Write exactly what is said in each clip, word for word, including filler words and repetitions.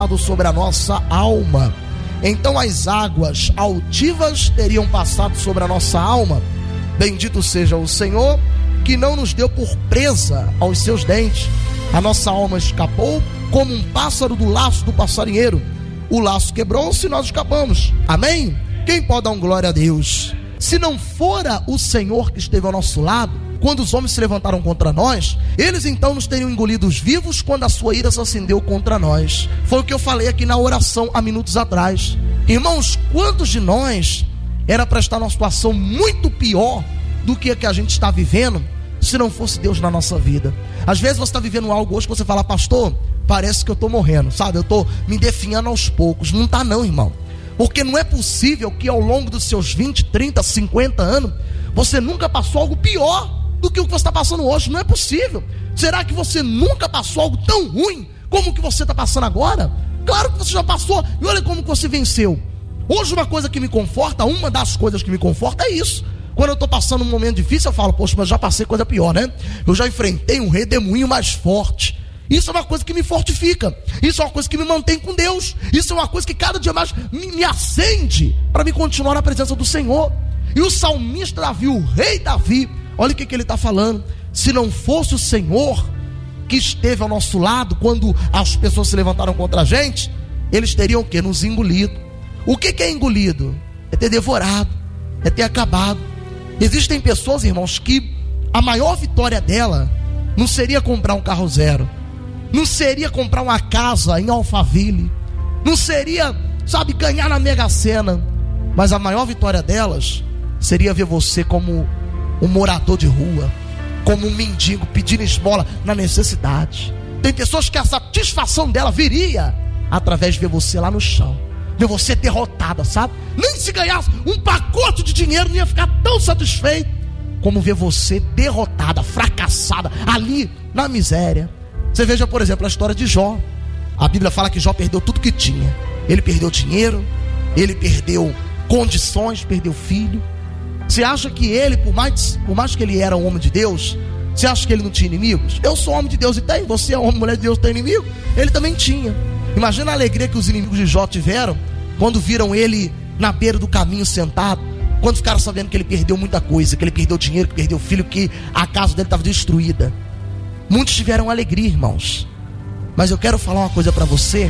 passado sobre a nossa alma. Então as águas altivas teriam passado sobre a nossa alma. Bendito seja o Senhor, que não nos deu por presa aos seus dentes. A nossa alma escapou como um pássaro do laço do passarinheiro. O laço quebrou-se e nós escapamos. Amém? Quem pode dar um glória a Deus? Se não fora o Senhor que esteve ao nosso lado, quando os homens se levantaram contra nós, eles então nos teriam engolido vivos quando a sua ira se acendeu contra nós. Foi o que eu falei aqui na oração há minutos atrás. Irmãos, quantos de nós era para estar numa situação muito pior do que a que a gente está vivendo, se não fosse Deus na nossa vida? Às vezes você está vivendo algo hoje que você fala: pastor, parece que eu estou morrendo, sabe? Eu estou me definhando aos poucos. Não está não, irmão. Porque não é possível que ao longo dos seus vinte, trinta, cinquenta anos você nunca passou algo pior do que o que você está passando hoje. Não é possível. Será que você nunca passou algo tão ruim como o que você está passando agora? Claro que você já passou, e olha como que você venceu. Hoje uma coisa que me conforta, uma das coisas que me conforta é isso. Quando eu estou passando um momento difícil, eu falo: poxa, mas já passei coisa pior, né? Eu já enfrentei um redemoinho mais forte. Isso é uma coisa que me fortifica. Isso é uma coisa que me mantém com Deus. Isso é uma coisa que cada dia mais me, me acende para me continuar na presença do Senhor. E o salmista Davi, o rei Davi, olha o que, que ele está falando: se não fosse o Senhor que esteve ao nosso lado quando as pessoas se levantaram contra a gente, eles teriam o quê? Nos engolido. O que, que é engolido? É ter devorado, é ter acabado. Existem pessoas, irmãos, que a maior vitória dela não seria comprar um carro zero, não seria comprar uma casa em Alphaville, não seria, sabe, ganhar na Mega Sena, mas a maior vitória delas seria ver você como um morador de rua, como um mendigo pedindo esmola na necessidade. Tem pessoas que a satisfação dela viria através de ver você lá no chão, ver você derrotada, sabe? Nem se ganhasse um pacote de dinheiro não ia ficar tão satisfeito como ver você derrotada, fracassada, ali na miséria. Você veja, por exemplo, a história de Jó. A Bíblia fala que Jó perdeu tudo que tinha. Ele perdeu dinheiro, ele perdeu condições, perdeu filho. Você acha que ele, por mais, por mais que ele era um homem de Deus, você acha que ele não tinha inimigos? Eu sou homem de Deus e tem. Você é homem, mulher de Deus, tem inimigo? Ele também tinha. Imagina a alegria que os inimigos de Jó tiveram quando viram ele na beira do caminho sentado, quando ficaram sabendo que ele perdeu muita coisa, que ele perdeu dinheiro, que perdeu filho, que a casa dele estava destruída. Muitos tiveram alegria, irmãos. Mas eu quero falar uma coisa para você: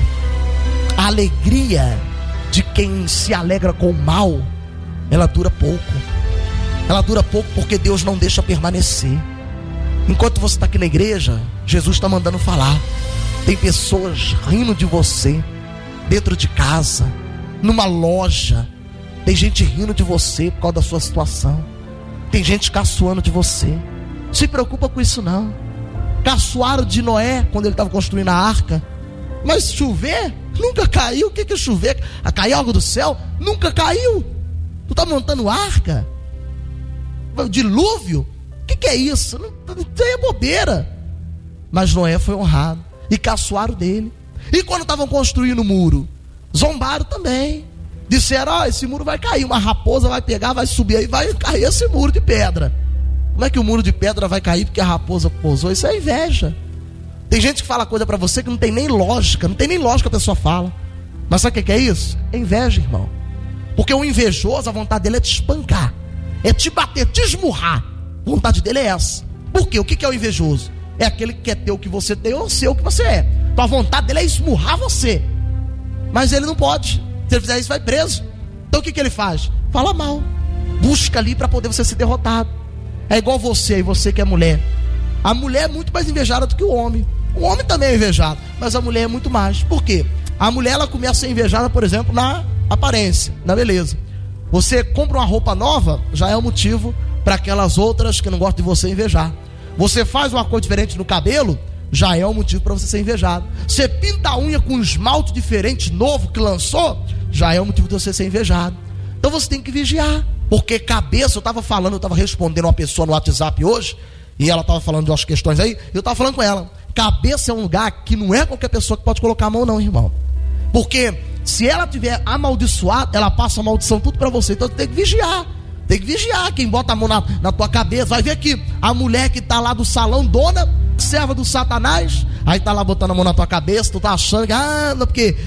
a alegria de quem se alegra com o mal, ela dura pouco. Ela dura pouco porque Deus não deixa permanecer. Enquanto você está aqui na igreja, Jesus está mandando falar. Tem pessoas rindo de você dentro de casa, numa loja. Tem gente rindo de você por causa da sua situação. Tem gente caçoando de você. Se preocupa com isso não. Caçoaram de Noé quando ele estava construindo a arca. Mas chover? Nunca caiu. O que é chover? A cair algo do céu? Nunca caiu. Tu está montando arca? Dilúvio? O que, que é isso? Não, não é bobeira. Mas Noé foi honrado e caçoaram dele. E quando estavam construindo o muro, zombaram também. Disseram: ó, oh, esse muro vai cair, uma raposa vai pegar, vai subir aí, vai cair esse muro de pedra. Como é que o muro de pedra vai cair porque a raposa pousou? Isso é inveja. Tem gente que fala coisa pra você que não tem nem lógica. Não tem nem lógica a pessoa fala. Mas sabe o que é isso? É inveja, irmão. Porque o invejoso, a vontade dele é te espancar, é te bater, te esmurrar. A vontade dele é essa. Por quê? O que é o invejoso? É aquele que quer ter o que você tem ou ser o que você é. Então a vontade dele é esmurrar você. Mas ele não pode. Se ele fizer isso, vai preso. Então o que, que ele faz? Fala mal. Busca ali para poder você ser derrotado. É igual você e você que é mulher. A mulher é muito mais invejada do que o homem. O homem também é invejado, mas a mulher é muito mais. Por quê? A mulher, ela começa a ser invejada, por exemplo, na aparência, na beleza. Você compra uma roupa nova, já é um motivo para aquelas outras que não gostam de você invejar. Você faz uma cor diferente no cabelo, já é um motivo para você ser invejado. Você pinta a unha com um esmalte diferente, novo, que lançou, já é um motivo de você ser invejado. Então você tem que vigiar. Porque cabeça, eu estava falando, eu estava respondendo uma pessoa no WhatsApp hoje, e ela estava falando de umas questões aí, eu estava falando com ela. Cabeça é um lugar que não é qualquer pessoa que pode colocar a mão não, irmão. Porque se ela tiver amaldiçoada, ela passa a maldição tudo para você. Então tem que vigiar. Tem que vigiar quem bota a mão na, na tua cabeça. Vai ver que a mulher que está lá do salão, dona, serva do Satanás, aí está lá botando a mão na tua cabeça, tu tá achando que, ah, não, porque